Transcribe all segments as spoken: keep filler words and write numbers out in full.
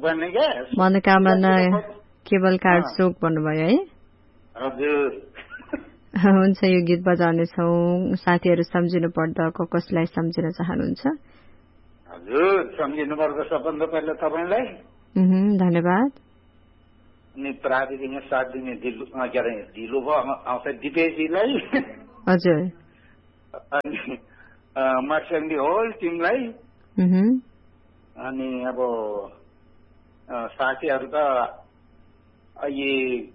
बन्ने क्या मनोकामना केवल कार्ड चोक भन्नुभयो है हजुर हुन्छ यो गीत बजाउनेछौ साथीहरू सम्झिनु पर्दा कसलाई सम्झिन चाहनुहुन्छ हजुर सम्झिनु पर्दा सबभन्दा पहिला तपाईलाई धन्यवाद अनि प्राविधिकमा साथ दिने ढिलो के अरे ढिलो भयो आउँछ दिपेशजीलाई हजुर अनि मार्क्सली होल टिमलाई अनि अब साथीहरू त अहिले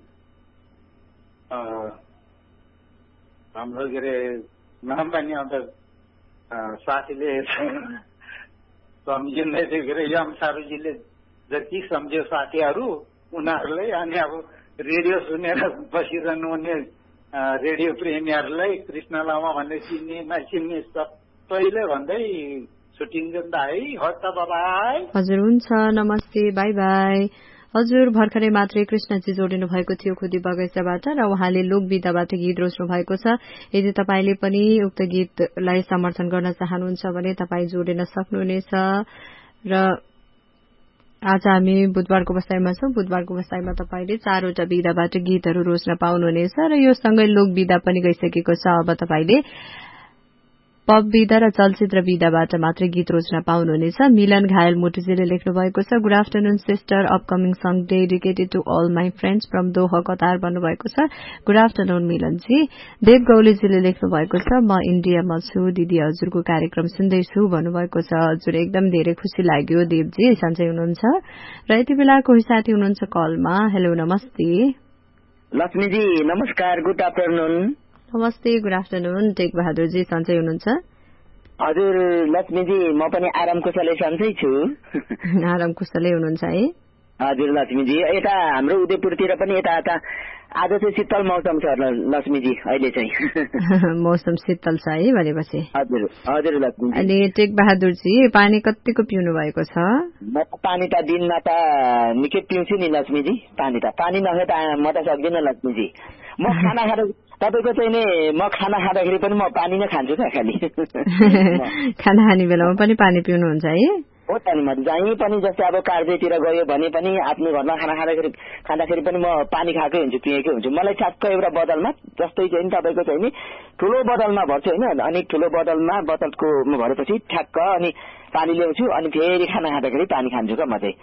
हाम्रो के अरे नाम पनि अन्त साथीले सम्झिँदै थियो के अरे यम सारुजीले जति सम्झ्यो साथीहरू उनीहरूलाई अनि अब रेडियो सुनेर बसिरहनु हुने रेडियो प्रेमीहरूलाई कृष्ण लामा भन्ने चिन्ने नचिन्ने सबैले भन्दै छुट्टिन्छ नि त है हस् त बाई हजुर हुन्छ नमस्ते बाई बाई हजुर भर्खरै मात्रै कृष्णजी जोडिनु भएको थियो खुदी बगैँचाबाट र उहाँले लोक विधाबाट गीत रोज्नु भएको छ यदि तपाईले पनि उक्त गीतलाई समर्थन गर्न चाहनुहुन्छ भने तपाई जोडिन सक्नुहुनेछ र आज हामी बुधबारको बसाइमा छौं बुधबारको बसाइमा तपाईले चारवटा विधाबाट गीतहरू रोज्न पाउनुहुनेछ र यो सँगै लोक विधा पनि गइसकेको छ अब तपाईले पप विधा र चलचित्र विधाबाट मात्रै गीत रोज्न पाउनुहुनेछ मिलन घायल मुटुजीले लेख्नु भएको छ good afternoon sister upcoming song dedicated to all my friends from Doha Qatar भन्नुभएको छ गुड आफ्टरनुन मिलनजी देव गौलीजीले लेख्नु भएको छ म इन्डियामा छु दिदी हजुरको कार्यक्रम सुन्दैछु भन्नुभएको छ हजुर एकदम धेरै खुसी लाग्यो देवजी सन्चै हुनुहुन्छ र यति बेला कोही साथी हुनुहुन्छ कलमा हेलो नमस्ते लक्ष्मीजी नमस्कार गुड आफ्टरनुन नमस्ते गुड आफ्टरनुन टेक बहादुरजी सन्चै हुनुहुन्छ हजुर लक्ष्मीजी म पनि आराम कुशलै सन्चै छु आराम कुशलै हुनुहुन्छ है हजुर लक्ष्मीजी यता हाम्रो उदयपुरतिर पनि यता आज चाहिँ शीतल मौसम छ लक्ष्मीजी अहिले चाहिँ मौसम शीतल छ है भनेपछि हजुर हजुर लक्ष्मीजी अनि टेक बहादुरजी पानी कतिको पिउनु भएको छ म पानी त दिनमा त निकै पिउँछु नि लक्ष्मीजी पानी त पानी नभए त म त सक्दिनँ लक्ष्मीजी म खाना खाँदा तपाईको चाहिँ नि म खाना खाँदाखेरि पनि म पानी नै खान्छु त खालि खाना खाने बेलामा पनि पानी पिउनुहुन्छ है हो त नि म जहीँ पनि जस्तै अब कार्यतिर गयो भने पनि आफ्नो घरमा खाना खाँदाखेरि खाँदाखेरि पनि म पानी खाएकै हुन्छु पिएकै हुन्छु मलाई ठ्याक्क एउटा बोतलमा जस्तै चाहिँ तपाईँको चाहिँ नि ठुलो बोतलमा भर्छु होइन अनि ठुलो बोतलमा बोतलको भरेपछि ठ्याक्क अनि पानी ल्याउँछु अनि फेरि खाना खाँदाखेरि पानी खान्छु क्या म चाहिँ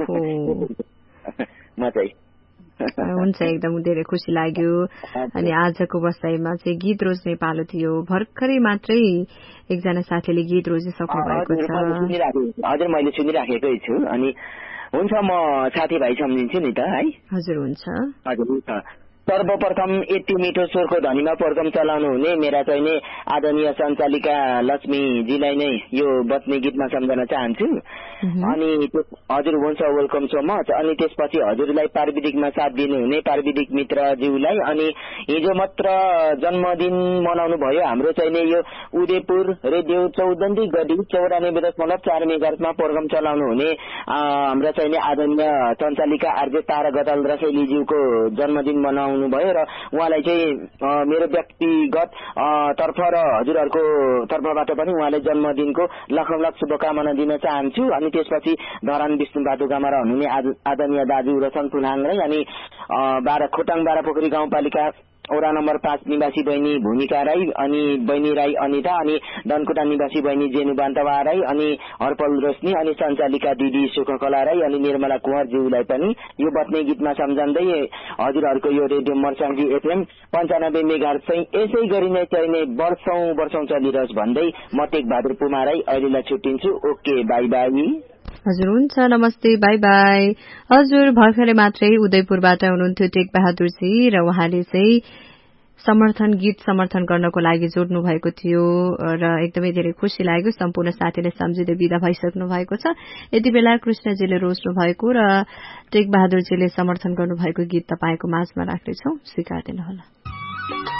म चाहिँ हुन्छ एकदम धेरै खुसी लाग्यो अनि आजको बसाइमा चाहिँ गीत रोज्ने पालो थियो भर्खरै मात्रै एकजना साथीले गीत रोजिसक्नु भएको छ हजुर मैले सुनिराखेकै छु अनि हुन्छ म साथीभाइ सम्झिन्छु नि त है हजुर हुन्छ हजुर सर्वप्रथम यति मिठो स्वरको धनीमा प्रोग्राम चलाउनु हुने मेरा चाहिँ नि आदरणीय सञ्चालिका लक्ष्मीजीलाई नै यो बच्ने गीतमा सम्झन चाहन्छु अनि हजुर हुन्छ वेलकम सो मच अनि त्यसपछि हजुरलाई प्राविधिकमा साथ दिनुहुने प्राविधिक मित्रज्यूलाई अनि हिजो मात्र जन्मदिन मनाउनु भयो हाम्रो चाहिँ नि यो उदयपुर रेडियो चौदन्दी गढी चौरानब्बे दशमलव चार मेगाहर्जमा प्रोग्राम चलाउनु हुने हाम्रो चाहिँ नि आदरणीय सञ्चालिका आरजे तारा गदाल रसैलीज्यूको जन्मदिन मनाउनु भयो र उहाँलाई चाहिँ मेरो व्यक्तिगत तर्फ र हजुरहरूको तर्फबाट पनि उहाँले जन्मदिनको लखौं लाख शुभकामना दिन चाहन्छु अनि त्यसपछि धरान विष्णु बाटोगामा रहनुहुने आदरणीय दाजु रसन फुलाङ राई अनि बाह्र खोटाङ बाह्र पोखरी गाउँपालिका ओरा नम्बर पाँच निवासी बहिनी भूमिका राई अनि बहिनी राई अनिता अनि धनकुटा निवासी बहिनी जेनु बान्तवा राई अनि हरपल रोशनी अनि सञ्चालिका दिदी सुखकला राई अनि निर्मला कुँवरज्यूलाई पनि यो बत्ने गीतमा सम्झँदै हजुरहरूको यो रेडियो मर्साङजी एफएम पञ्चानब्बे मेगाहर्ज चाहिँ यसै गरी नै चाहिने वर्षौं वर्षौं चलिरहोस् भन्दै म टेक बहादुर पुमा राई अहिलेलाई छुट्टिन्छु ओके बाई बाई हजुर हुन्छ नमस्ते बाई बाई हजुर भर्खरै मात्रै उदयपुरबाट हुनुहुन्थ्यो टेक बहादुरजी र उहाँले चाहिँ समर्थन गीत समर्थन गर्नको लागि जोड्नु भएको थियो र एकदमै धेरै खुसी लाग्यो सम्पूर्ण साथीले सम्झिँदै बिदा भइसक्नु भएको छ यति बेला कृष्णजीले रोज्नु भएको र टेक बहादुरजीले समर्थन गर्नुभएको गीत तपाईको माझमा राख्नेछौं स्वीकार दिनुहोला।